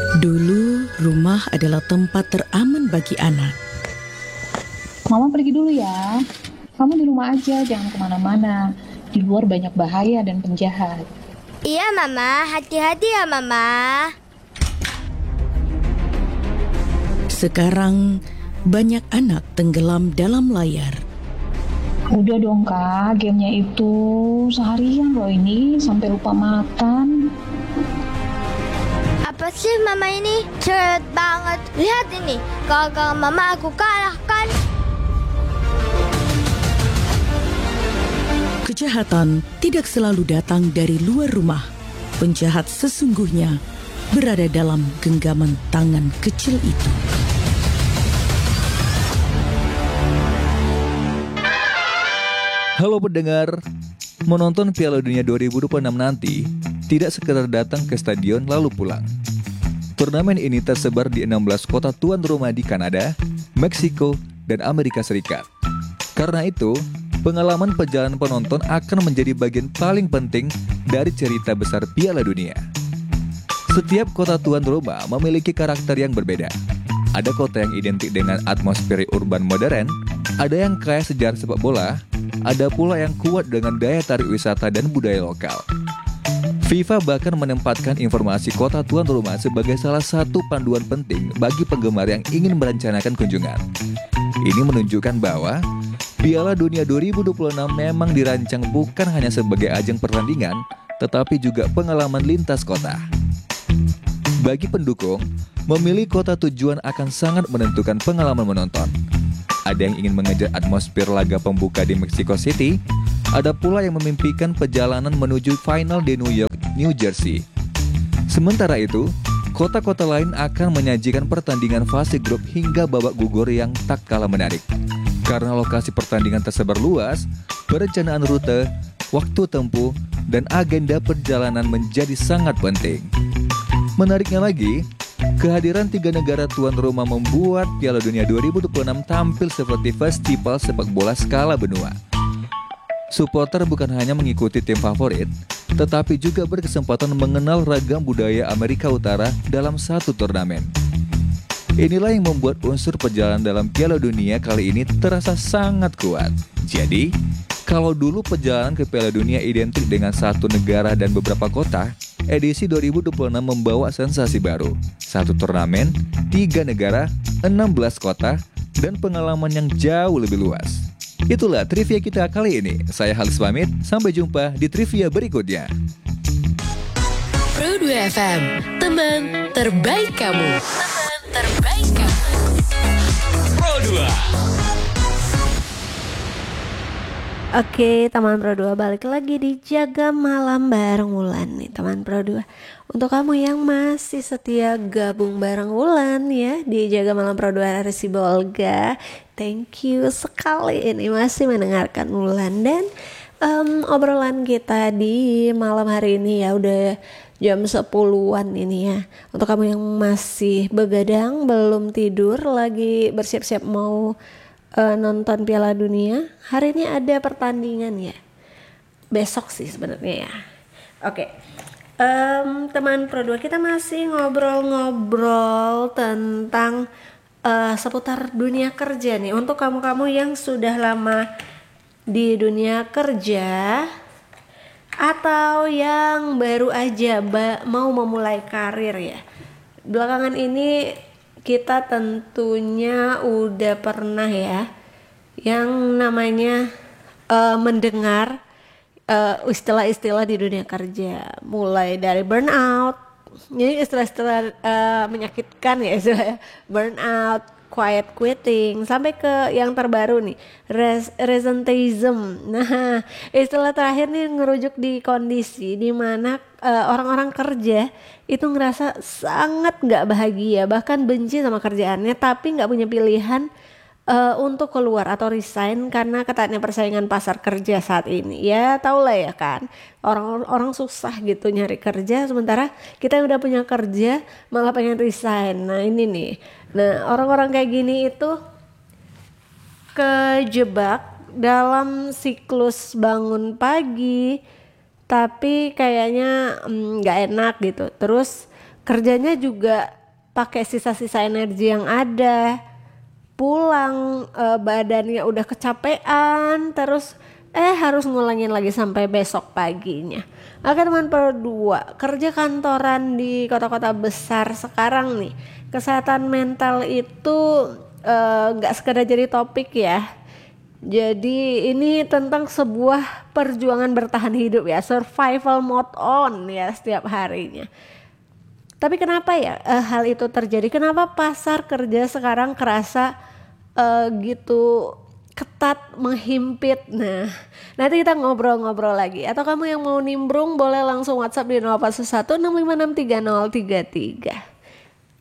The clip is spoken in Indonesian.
Dulu, rumah adalah tempat teraman bagi anak. Mama pergi dulu ya. Kamu di rumah aja, jangan kemana-mana. Di luar banyak bahaya dan penjahat. Iya, Mama. Hati-hati ya, Mama. Sekarang, banyak anak tenggelam dalam layar. Udah dong Kak, gamenya itu seharian loh ini, sampai lupa makan. Apa sih Mama ini? Cerut banget. Lihat ini, gagal Mama aku kalahkan. Kejahatan tidak selalu datang dari luar rumah. Penjahat sesungguhnya berada dalam genggaman tangan kecil itu. Halo pendengar, menonton Piala Dunia 2026 nanti tidak sekedar datang ke stadion lalu pulang. Turnamen ini tersebar di 16 kota tuan rumah di Kanada, Meksiko, dan Amerika Serikat. Karena itu, pengalaman perjalanan penonton akan menjadi bagian paling penting dari cerita besar Piala Dunia. Setiap kota tuan rumah memiliki karakter yang berbeda. Ada kota yang identik dengan atmosfer urban modern, ada yang kaya sejarah sepak bola, ada pula yang kuat dengan daya tarik wisata dan budaya lokal. FIFA bahkan menempatkan informasi kota tuan rumah sebagai salah satu panduan penting bagi penggemar yang ingin merencanakan kunjungan. Ini menunjukkan bahwa Piala Dunia 2026 memang dirancang bukan hanya sebagai ajang pertandingan, tetapi juga pengalaman lintas kota. Bagi pendukung, memilih kota tujuan akan sangat menentukan pengalaman menonton. Ada yang ingin mengejar atmosfer laga pembuka di Mexico City, ada pula yang memimpikan perjalanan menuju final di New York, New Jersey. Sementara itu, kota-kota lain akan menyajikan pertandingan fase grup hingga babak gugur yang tak kalah menarik. Karena lokasi pertandingan tersebar luas, perencanaan rute, waktu tempuh, dan agenda perjalanan menjadi sangat penting. Menariknya lagi, kehadiran 3 negara tuan rumah membuat Piala Dunia 2026 tampil seperti festival sepak bola skala benua. Supporter bukan hanya mengikuti tim favorit, tetapi juga berkesempatan mengenal ragam budaya Amerika Utara dalam satu turnamen. Inilah yang membuat unsur perjalanan dalam Piala Dunia kali ini terasa sangat kuat. Jadi, kalau dulu perjalanan ke Piala Dunia identik dengan satu negara dan beberapa kota, edisi 2026 membawa sensasi baru. Satu turnamen, 3 negara, 16 kota, dan pengalaman yang jauh lebih luas. Itulah trivia kita kali ini. Saya Halis pamit, sampai jumpa di trivia berikutnya. Pro 2 FM, teman terbaik kamu. Teman terbaik kamu. Pro 2. Oke, teman Pro 2 balik lagi di Jaga Malam bareng Wulan nih, teman Pro 2. Untuk kamu yang masih setia gabung bareng Wulan ya di Jaga Malam Pro 2 RSI Bolga, thank you sekali ini masih mendengarkan Wulan. Dan obrolan kita di malam hari ini ya udah jam 10-an ini ya. Untuk kamu yang masih begadang, belum tidur, lagi bersiap-siap mau nonton Piala Dunia, hari ini ada pertandingan ya, besok sih sebenarnya ya. Oke, teman Pro 2 kita masih ngobrol-ngobrol tentang seputar dunia kerja nih. Untuk kamu-kamu yang sudah lama di dunia kerja atau yang baru aja mau memulai karir ya, belakangan ini kita tentunya udah pernah ya yang namanya mendengar istilah-istilah di dunia kerja, mulai dari burnout, jadi istilah-istilah menyakitkan ya, istilah burnout, quiet quitting, sampai ke yang terbaru nih resenteeism. Nah, istilah terakhir nih ngerujuk di kondisi di mana orang-orang kerja itu ngerasa sangat nggak bahagia, bahkan benci sama kerjaannya, tapi nggak punya pilihan untuk keluar atau resign karena ketatnya persaingan pasar kerja saat ini. Ya tau lah ya kan, orang-orang susah gitu nyari kerja, sementara kita yang udah punya kerja malah pengen resign. Nah ini nih, nah orang-orang kayak gini itu kejebak dalam siklus bangun pagi tapi kayaknya nggak enak gitu, terus kerjanya juga pakai sisa-sisa energi yang ada, pulang badannya udah kecapean, terus harus ngulangin lagi sampai besok paginya. Oke teman Pro 2, kerja kantoran di kota-kota besar sekarang nih, kesehatan mental itu gak sekedar jadi topik ya. Jadi ini tentang sebuah perjuangan bertahan hidup ya, survival mode on ya setiap harinya. Tapi kenapa ya hal itu terjadi? Kenapa pasar kerja sekarang kerasa gitu ketat, menghimpit? Nah, nanti kita ngobrol-ngobrol lagi. Atau kamu yang mau nimbrung boleh langsung WhatsApp di 0811 656 3033.